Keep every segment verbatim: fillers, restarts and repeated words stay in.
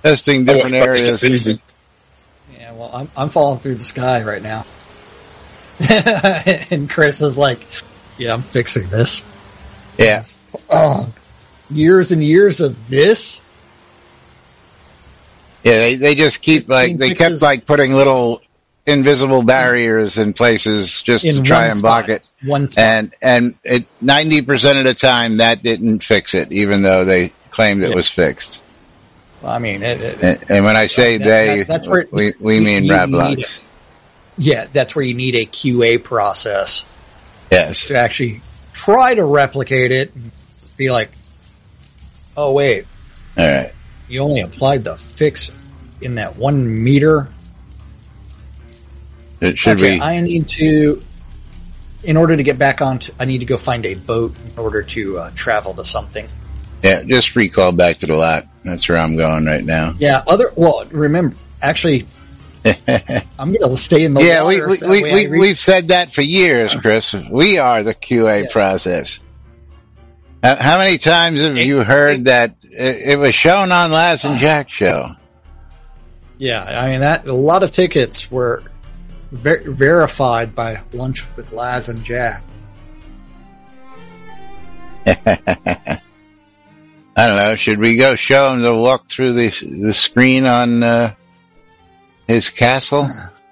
testing different oh, areas. Easy. Yeah, well, I'm I'm falling through the sky right now, and Chris is like, "Yeah, I'm fixing this." Yeah. Oh, years and years of this. Yeah, they they just keep like they kept like putting little invisible barriers in places just to try and block it. One spot. And and it ninety percent of the time that didn't fix it, even though they claimed it yeah. was fixed. Well, I mean, it, it, and, and when I say that, they, that, that's where we we you, mean you Rablox. Yeah, that's where you need a Q A process. Yes. To actually try to replicate it and be like, oh wait, all right, you only applied the fix in that one meter. It should okay, be. I need to, in order to get back on, to, I need to go find a boat in order to uh, travel to something. Yeah, just recall back to the lot. That's where I'm going right now. Yeah, other, well, remember, actually, I'm going to stay in the yeah, water. we, we, so we, we, re- we've said that for years, Chris. We are the Q A yeah. process. How, how many times have you heard that it, it was shown on Laz and Jack show? Yeah, I mean, that a lot of tickets were ver- verified by Lunch with Laz and Jack. I don't know. Should we go show him the walk through the the screen on uh, his castle?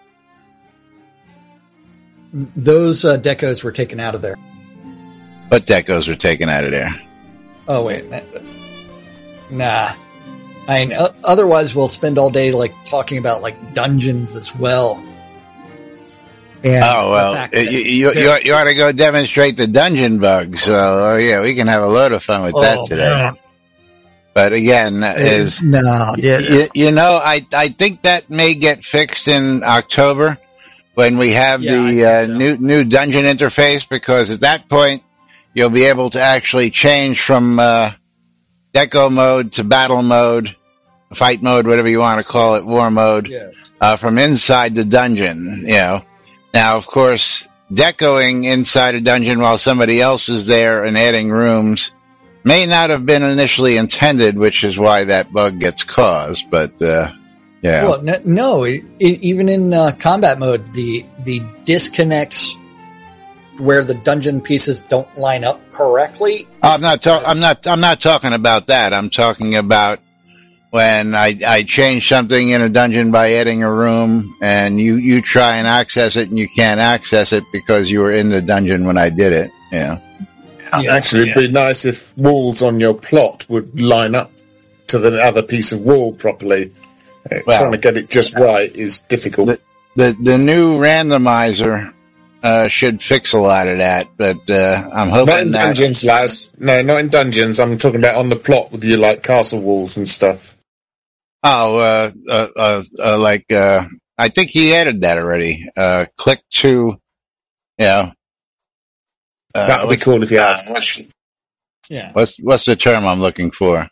Those uh, decos were taken out of there. What decos were taken out of there? Oh wait, nah. I mean, uh, otherwise we'll spend all day like talking about like dungeons as well. And oh well, you you, you you ought to go demonstrate the dungeon bug. So oh, yeah, we can have a load of fun with oh, that today. Man. But again, is no, yeah. you, you know, I I think that may get fixed in October when we have yeah, the uh, so. new new dungeon interface, because at that point you'll be able to actually change from uh, deco mode to battle mode, fight mode, whatever you want to call it, war mode, yeah. uh, from inside the dungeon. You know, now of course, decoing inside a dungeon while somebody else is there and adding rooms may not have been initially intended, which is why that bug gets caused. But uh, yeah, well, no, no it, it, even in uh, combat mode, the the disconnects where the dungeon pieces don't line up correctly. I'm not talking. I'm not. I'm not talking about that. I'm talking about when I I change something in a dungeon by adding a room, and you you try and access it, and you can't access it because you were in the dungeon when I did it. Yeah. Yeah, Actually, it'd be nice if walls on your plot would line up to the other piece of wall properly. Well, trying to get it just right is difficult. The the, the new randomizer uh, should fix a lot of that, but uh, I'm hoping not in that dungeons, Laz. No, not in dungeons. I'm talking about on the plot with your like castle walls and stuff. Oh, uh, uh, uh, uh like uh, I think he added that already. Uh, click to, you know. Uh, that would be cool if he has. Uh, yeah. What's what's the term I'm looking for?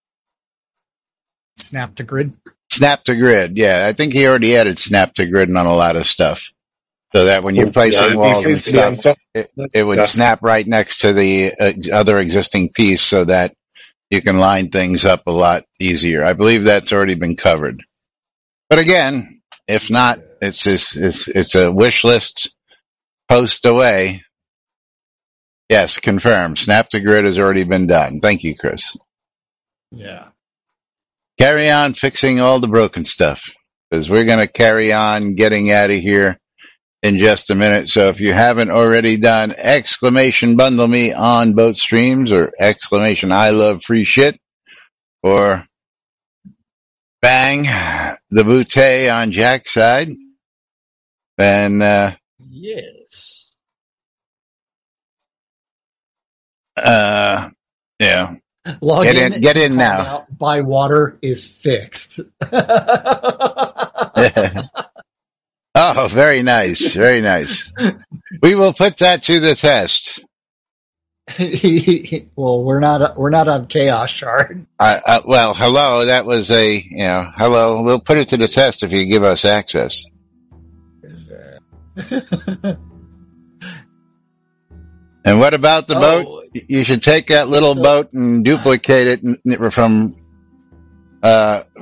Snap to grid. Snap to grid. Yeah, I think he already added snap to grid on a lot of stuff, so that when you're placing yeah, walls and stuff, it, it would yeah. snap right next to the uh, other existing piece, so that you can line things up a lot easier. I believe that's already been covered. But again, if not, it's it's it's, it's a wish list post away. Yes, confirmed. Snap to grid has already been done. Thank you, Chris. Yeah. Carry on fixing all the broken stuff, because we're going to carry on getting out of here in just a minute. So if you haven't already done exclamation bundle me on both streams, or exclamation I love free shit, or bang the bootay on Jack's side, then uh, yes. Uh, yeah. Log get in, in, get in now. Out, buy water is fixed. Oh, very nice. Very nice. We will put that to the test. Well, we're not, we're not on Chaos Shard. Uh, uh, well, hello. That was a, you know, hello. We'll put it to the test if you give us access. And what about the oh. boat? You should take that little so, boat and duplicate it from, uh,